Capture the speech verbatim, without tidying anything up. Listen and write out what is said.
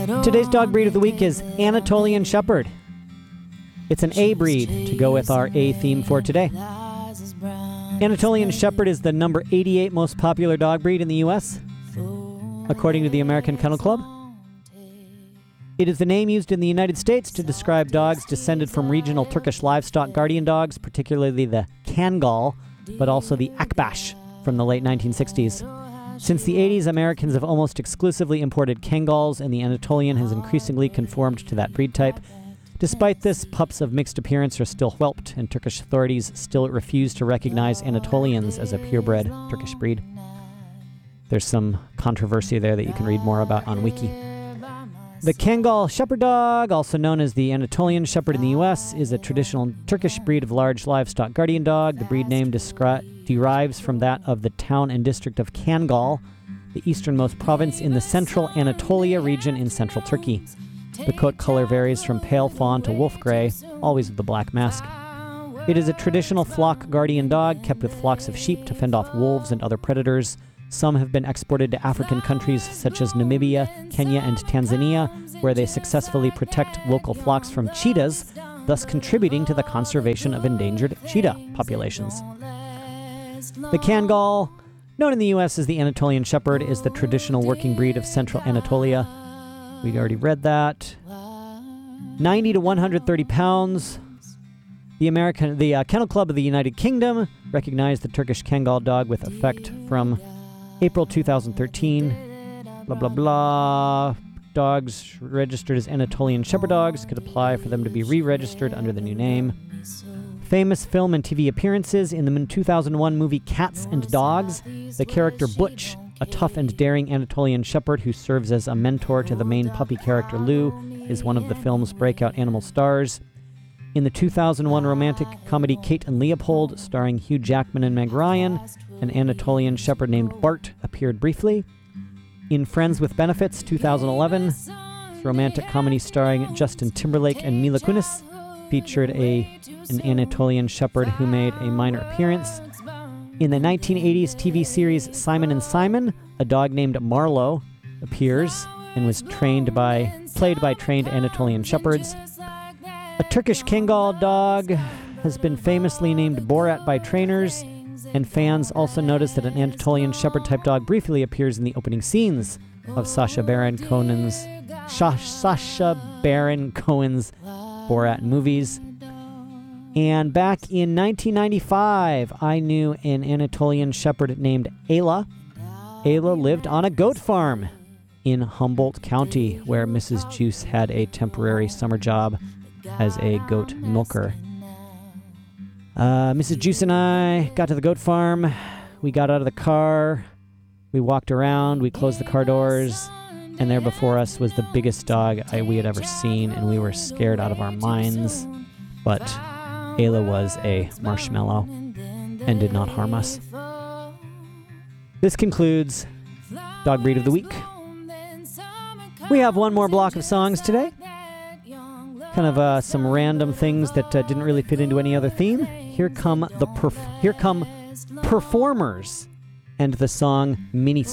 Today's dog breed of the week is Anatolian Shepherd. It's an A breed to go with our A theme for today. Anatolian Shepherd is the number eighty-eight most popular dog breed in the U S, according to the American Kennel Club. It is the name used in the United States to describe dogs descended from regional Turkish livestock guardian dogs, particularly the Kangal, but also the Akbaş from the late nineteen sixties. Since the eighties, Americans have almost exclusively imported Kangals, and the Anatolian has increasingly conformed to that breed type. Despite this, pups of mixed appearance are still whelped, and Turkish authorities still refuse to recognize Anatolians as a purebred Turkish breed. There's some controversy there that you can read more about on Wiki. The Kangal Shepherd Dog, also known as the Anatolian Shepherd in the U S, is a traditional Turkish breed of large livestock guardian dog. The breed name descri- derives from that of the town and district of Kangal, the easternmost province in the central Anatolia region in central Turkey. The coat color varies from pale fawn to wolf gray, always with the black mask. It is a traditional flock guardian dog kept with flocks of sheep to fend off wolves and other predators. Some have been exported to African countries such as Namibia, Kenya, and Tanzania, where they successfully protect local flocks from cheetahs, thus contributing to the conservation of endangered cheetah populations. The Kangal, known in the U S as the Anatolian Shepherd, is the traditional working breed of central Anatolia. We already read that. ninety to one hundred thirty pounds. The American, the uh, Kennel Club of the United Kingdom recognized the Turkish Kangal dog with effect from April two thousand thirteen. Blah, blah, blah. Dogs registered as Anatolian Shepherd dogs could apply for them to be re-registered under the new name. Famous film and T V appearances in the two thousand one movie Cats and Dogs. The character Butch, a tough and daring Anatolian Shepherd who serves as a mentor to the main puppy character Lou, is one of the film's breakout animal stars. In the two thousand one romantic comedy Kate and Leopold, starring Hugh Jackman and Meg Ryan, an Anatolian Shepherd named Bart appeared briefly. In Friends with Benefits, two thousand eleven, this romantic comedy starring Justin Timberlake and Mila Kunis featured a an Anatolian Shepherd who made a minor appearance. In the nineteen eighties T V series Simon and Simon, a dog named Marlowe appears and was trained by played by trained Anatolian Shepherds. A Turkish Kangal dog has been famously named Borat by trainers, and fans also notice that an Anatolian Shepherd-type dog briefly appears in the opening scenes of Sacha Baron Cohen's Sha- Sacha Baron Cohen's Borat movies. And back in nineteen ninety-five, I knew an Anatolian Shepherd named Ayla. Ayla lived on a goat farm in Humboldt County, where Missus Juice had a temporary summer job as a goat milker. Uh, Missus Juice and I got to the goat farm. We got out of the car. We walked around. We closed the car doors. And there before us was the biggest dog I, we had ever seen, and we were scared out of our minds. But Ayla was a marshmallow and did not harm us. This concludes Dog Breed of the Week. We have one more block of songs today. Kind of uh, some random things that uh, didn't really fit into any other theme. Here come the perf- here come performers and the song Mini